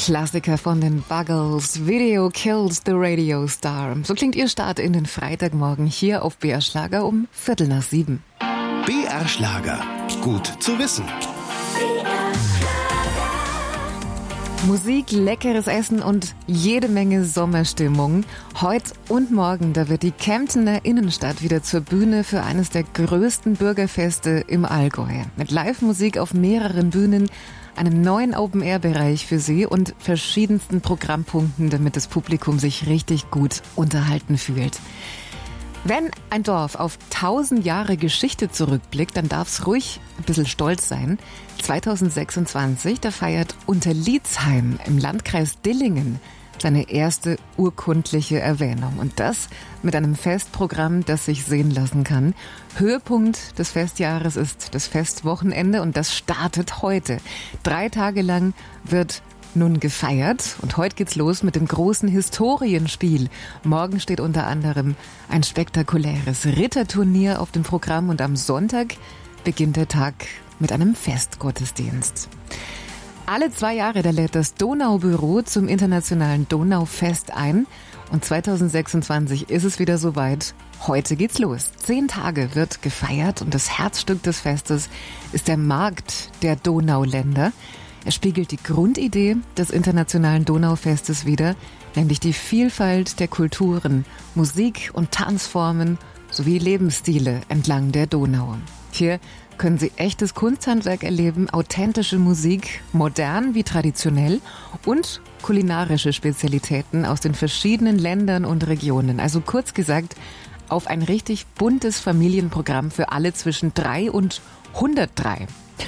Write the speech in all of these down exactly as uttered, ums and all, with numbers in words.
Klassiker von den Buggles. Video kills the Radio Star. So klingt ihr Start in den Freitagmorgen hier auf B R Schlager um Viertel nach sieben. B R Schlager. Gut zu wissen. Musik, leckeres Essen und jede Menge Sommerstimmung. Heute und morgen, da wird die Kemptener Innenstadt wieder zur Bühne für eines der größten Bürgerfeste im Allgäu. Mit Live-Musik auf mehreren Bühnen, einem neuen Open-Air-Bereich für Sie und verschiedensten Programmpunkten, damit das Publikum sich richtig gut unterhalten fühlt. Wenn ein Dorf auf tausend Jahre Geschichte zurückblickt, dann darf es ruhig ein bisschen stolz sein. zweitausendsechsundzwanzig, da feiert Unterlietzheim im Landkreis Dillingen seine erste urkundliche Erwähnung. Und das mit einem Festprogramm, das sich sehen lassen kann. Höhepunkt des Festjahres ist das Festwochenende und das startet heute. Drei Tage lang wird nun gefeiert und heute geht's los mit dem großen Historienspiel. Morgen steht unter anderem ein spektakuläres Ritterturnier auf dem Programm und am Sonntag beginnt der Tag mit einem Festgottesdienst. Alle zwei Jahre da lädt das Donaubüro zum internationalen Donaufest ein und zweitausendsechsundzwanzig ist es wieder soweit. Heute geht's los. Zehn Tage wird gefeiert und das Herzstück des Festes ist der Markt der Donauländer. Er spiegelt die Grundidee des internationalen Donaufestes wider, nämlich die Vielfalt der Kulturen, Musik- und Tanzformen sowie Lebensstile entlang der Donau. Hier können Sie echtes Kunsthandwerk erleben, authentische Musik, modern wie traditionell und kulinarische Spezialitäten aus den verschiedenen Ländern und Regionen. Also kurz gesagt, auf ein richtig buntes Familienprogramm für alle zwischen drei und hundertdrei.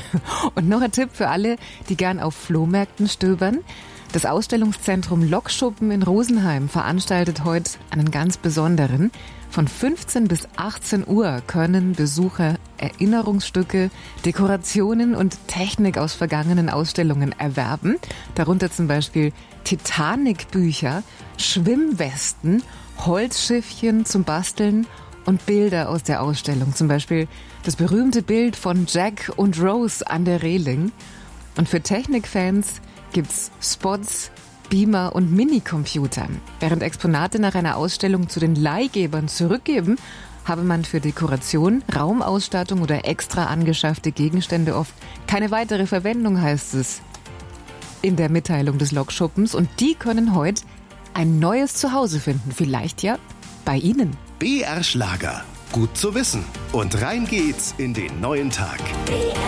Und noch ein Tipp für alle, die gern auf Flohmärkten stöbern. Das Ausstellungszentrum Lokschuppen in Rosenheim veranstaltet heute einen ganz besonderen. Von fünfzehn bis achtzehn Uhr können Besucher Erinnerungsstücke, Dekorationen und Technik aus vergangenen Ausstellungen erwerben. Darunter zum Beispiel Titanic-Bücher, Schwimmwesten, Holzschiffchen zum Basteln und Bilder aus der Ausstellung. Zum Beispiel das berühmte Bild von Jack und Rose an der Reling. Und für Technikfans gibt's Spots, Beamer und Minicomputer. Während Exponate nach einer Ausstellung zu den Leihgebern zurückgeben, habe man für Dekoration, Raumausstattung oder extra angeschaffte Gegenstände oft keine weitere Verwendung, heißt es in der Mitteilung des Lokschuppens. Und die können heute ein neues Zuhause finden. Vielleicht ja bei Ihnen. B R Schlager. Gut zu wissen. Und rein geht's in den neuen Tag.